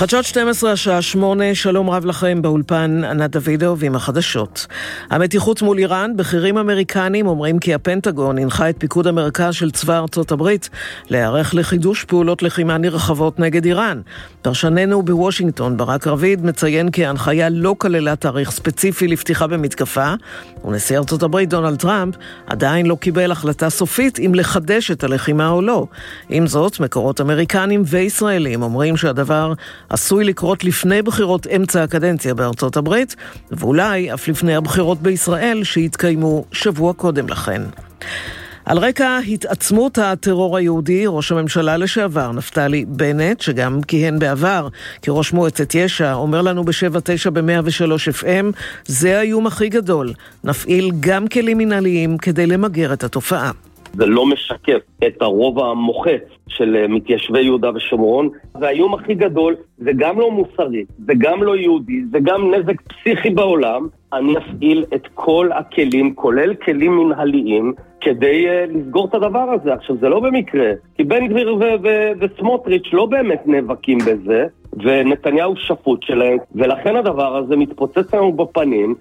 חדשות 12 השעה 8, שלום רב לכם באולפן ענת דוידוב עם החדשות. המתיחות מול איראן, בכירים אמריקנים אומרים כי הפנטגון הנחה את פיקוד המרכז של צבא ארצות הברית להיערך לחידוש פעולות לחימה נרחבות נגד איראן. פרשננו בוושינגטון ברק רביד מציין כי ההנחיה לא כללה תאריך ספציפי לפתיחה במתקפה, ונשיא ארצות הברית דונלד טראמפ עדיין לא קיבל החלטה סופית אם לחדש את הלחימה או לא. עם זאת, מקורות אמריקנים וישראלים אומרים שהדבר עשוי לקרות לפני בחירות אמצע הקדנציה בארצות הברית, ואולי אף לפני הבחירות בישראל שהתקיימו שבוע קודם לכן. על רקע התעצמות הטרור היהודי, ראש הממשלה לשעבר נפתלי בנט, שגם כיהן בעבר כראש מועצת יש"ע, אומר לנו ב-7-9 ב-103 FM, זה האיום הכי גדול. נפעיל גם כלים מנהליים כדי למגר את התופעה. זה לא משקף את הרוב המוחץ של מתיישבי יהודה ושומרון. והאיום הכי גדול זה גם לא מוסרי, זה גם לא יהודי, זה גם נזק פסיכי בעולם. אני אפעיל את כל הכלים, כולל כלים מנהליים, כדי לסגור את הדבר הזה. עכשיו, זה לא במקרה, כי בן גביר וסמוטריץ' לא באמת נאבקים בזה, ונתניהו שפוט שלהם, ולכן הדבר הזה מתפוצץ לנו בפנים.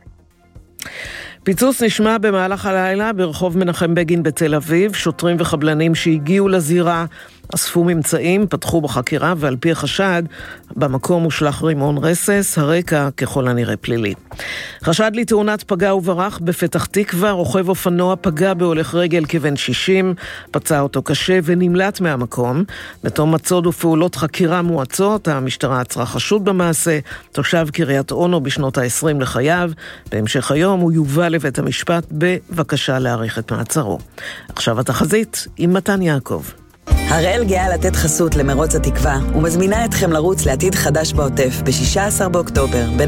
פיצוץ נשמע במהלך הלילה ברחוב מנחם בגין בתל אביב. שוטרים וחבלנים שהגיעו לזירה אספו ממצאים, פתחו בחקירה, ועל פי החשד במקום הושלך רימון רסס, הרקע ככל הנראה פלילי. חשד לתאונת פגע וברח בפתח תקווה, רוכב אופנוע פגע בהולך רגל כבן 60, פצע אותו קשה ונמלט מהמקום. בתום מצוד ופעולות חקירה מואצות, המשטרה עצרה חשוד במעשה, תושב קריית אונו בשנות ה-20 לחייו. בהמשך היום הוא יובא לבית המשפט בבקשה להאריך את מעצרו. עכשיו התחזית עם מתן יעקב. הראל גאה לתת חסות למרוץ התקווה ומזמינה אתכם לרוץ לעתיד חדש בעוטף ב-16 באוקטובר בין